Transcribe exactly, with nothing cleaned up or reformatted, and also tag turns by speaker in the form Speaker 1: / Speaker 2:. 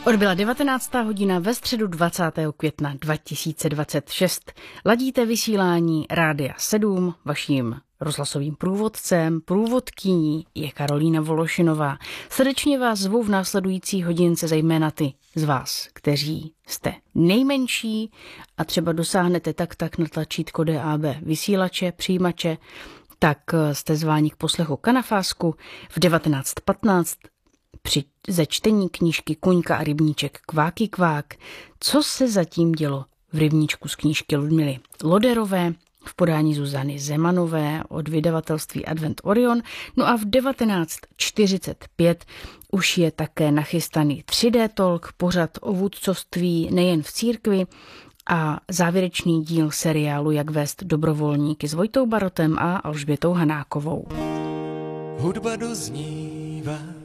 Speaker 1: Odbyla devatenáctá hodina ve středu dvacátého května dva tisíce dvacet šest. Ladíte vysílání Rádia sedm, vaším rozhlasovým průvodcem, průvodkyní je Karolína Vološinová. Srdečně vás zvu v následující hodince, zejména ty z vás, kteří jste nejmenší a třeba dosáhnete tak tak na tlačítko D A B vysílače, přijímače, tak jste zváni k poslechu Kanafásku v devatenáct patnáct při zečtení knížky Kuňka a rybníček Kváky kvák. Co se zatím dělo v rybníčku z knížky Ludmily Loderové v podání Zuzany Zemanové od vydavatelství Advent Orion. No a v devatenáct čtyřicet pět už je také nachystaný tři dé talk, pořad o vůdcovství nejen v církvi a závěrečný díl seriálu Jak vést dobrovolníky s Vojtou Barotem a Alžbětou Hanákovou.
Speaker 2: Hudba doznívá